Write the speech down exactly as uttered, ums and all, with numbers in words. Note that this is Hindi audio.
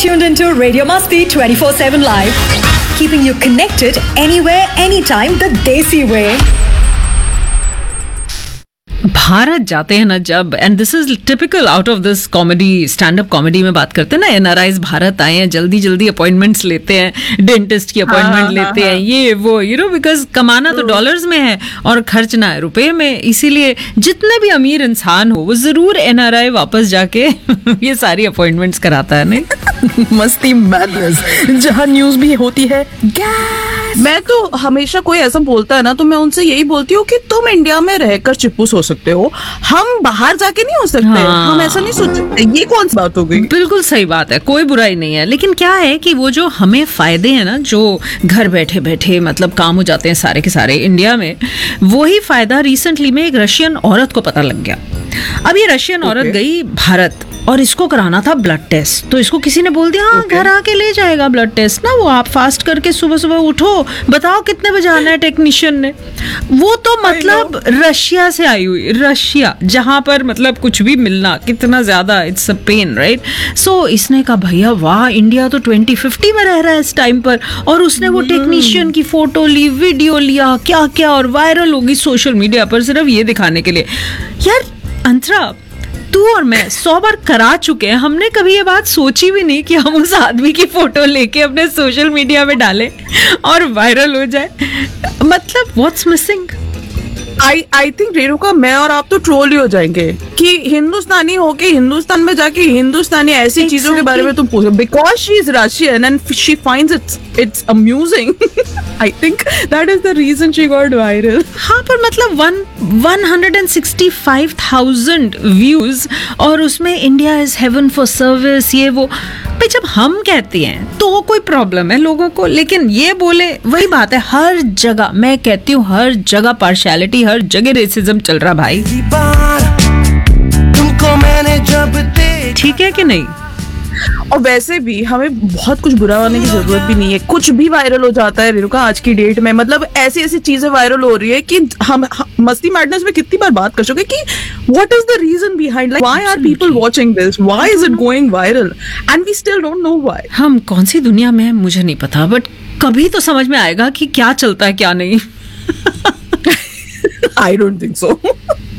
tuned into Radio Masti twenty-four seven Live, keeping you connected anywhere, anytime the Desi way. Bharat जाते हैं ना जब, and this is typical out of this comedy, stand up comedy में बात करते हैं ना, एनआरआईज भारत आए हैं, जल्दी जल्दी अपॉइंटमेंट्स लेते हैं, डेंटिस्ट की अपॉइंटमेंट हाँ, लेते हाँ, हैं, ये वो, यू नो, बिकॉज कमाना तो डॉलर्स में है और खर्चना है रुपए में, इसीलिए जितने भी अमीर इंसान हो वो जरूर एनआरआई वापस जाके ये सारी अपॉइंटमेंट्स कराता है। नहीं मस्ती मैडनेस, जहाँ न्यूज भी होती है गैस। मैं तो हमेशा कोई ऐसा बोलता है ना तो मैं उनसे यही बोलती हूँ कि तुम इंडिया में रहकर चिप्पूस हो सकते हो, हम बाहर जाके नहीं हो सकते। हाँ। हम ऐसा नहीं सोच सकते। ये कौन सी बात हो गई? बिल्कुल सही बात है, कोई बुराई नहीं है, लेकिन क्या है कि वो जो हमें फायदे हैं ना, जो घर बैठे बैठे मतलब काम हो जाते हैं सारे के सारे इंडिया में, वही फायदा रिसेंटली में एक रशियन औरत को पता लग गया। अब ये रशियन औरत okay. गई भारत और इसको कराना था ब्लड टेस्ट, तो इसको किसी ने बोल दिया हाँ okay. घर आके ले जाएगा ब्लड टेस्ट ना, वो आप फास्ट करके सुबह सुबह उठो, बताओ कितने बजे आना है टेक्नीशियन ने। वो तो मतलब रशिया से आई हुई, रशिया जहां पर मतलब कुछ भी मिलना कितना ज्यादा इट्स अ पेन, राइट? सो इसने कहा भैया वाह, इंडिया तो ट्वेंटी फिफ्टी में रह रहा है इस टाइम पर, और उसने वो टेक्नीशियन की फोटो ली, वीडियो लिया, क्या क्या, और वायरल होगी सोशल मीडिया पर सिर्फ ये दिखाने के लिए। यार अंतरा, तू और मैं सौ बार करा चुके हैं, हमने कभी ये बात सोची भी नहीं कि हम उस आदमी की फोटो लेके अपने सोशल मीडिया में डालें और वायरल हो जाए। मतलब what's missing? I I think Renuka, मैं और आप तो ट्रोल ही हो जाएंगे कि हिंदुस्तानी होके हिंदुस्तान में जाके हिंदुस्तानी ऐसी exactly. चीजों के बारे में तुम पूछो, because she is Russian and she finds it's it's amusing. I think that is the reason she got viral. हाँ, पर मतलब one one hundred and sixty five thousand views, और उसमें India is heaven for service, ये वो। भाई जब हम कहते हैं तो कोई प्रॉब्लम है लोगों को, लेकिन ये बोले, वही बात है, हर जगह मैं कहती हूँ, हर जगह पार्शियलिटी, हर जगह रेसिज्म चल रहा भाई। ठीक है कि नहीं? और वैसे भी हमें बहुत कुछ बुरा होने की जरूरत भी नहीं है, कुछ भी वायरल हो जाता है रेणुका आज की डेट में। मतलब ऐसी ऐसी चीजें वायरल हो रही है कि हम, हम मस्ती मैडनेस में कितनी बार बात कर चुके कि what is the reason behind, like why are people watching this, why is it going viral, and we still don't know why. हम कौन सी दुनिया में है मुझे नहीं पता, बट कभी तो समझ में आएगा कि क्या चलता है क्या नहीं। I don't think so.